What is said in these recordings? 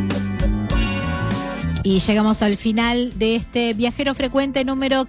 Y llegamos al final de este viajero frecuente número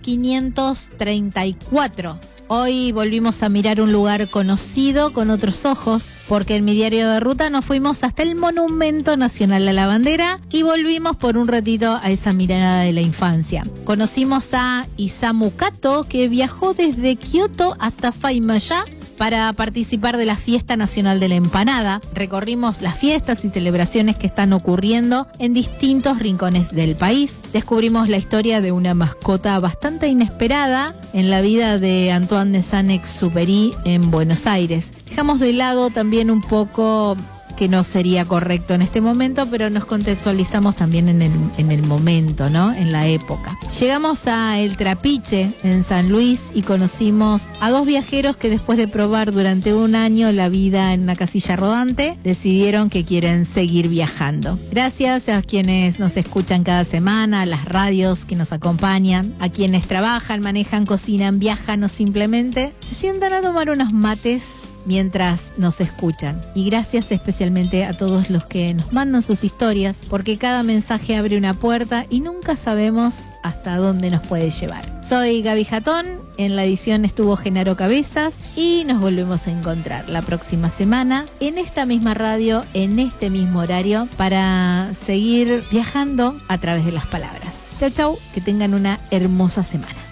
534. Hoy volvimos a mirar un lugar conocido con otros ojos, porque en mi diario de ruta nos fuimos hasta el Monumento Nacional a la Bandera y volvimos por un ratito a esa mirada de la infancia. Conocimos a Isamu Kato, que viajó desde Kioto hasta Faimayá para participar de la Fiesta Nacional de la Empanada. Recorrimos las fiestas y celebraciones que están ocurriendo en distintos rincones del país. Descubrimos la historia de una mascota bastante inesperada en la vida de Antoine de Saint-Exupéry en Buenos Aires. Dejamos de lado también un poco que no sería correcto en este momento, pero nos contextualizamos también en el momento, ¿no? En la época. Llegamos a El Trapiche, en San Luis, y conocimos a dos viajeros que después de probar durante un año la vida en una casilla rodante, decidieron que quieren seguir viajando. Gracias a quienes nos escuchan cada semana, a las radios que nos acompañan, a quienes trabajan, manejan, cocinan, viajan o simplemente se sientan a tomar unos mates mientras nos escuchan. Y gracias especialmente a todos los que nos mandan sus historias, porque cada mensaje abre una puerta y nunca sabemos hasta dónde nos puede llevar. Soy Gaby Jatón, en la edición estuvo Genaro Cabezas y nos volvemos a encontrar la próxima semana en esta misma radio, en este mismo horario, para seguir viajando a través de las palabras. Chau, chau, que tengan una hermosa semana.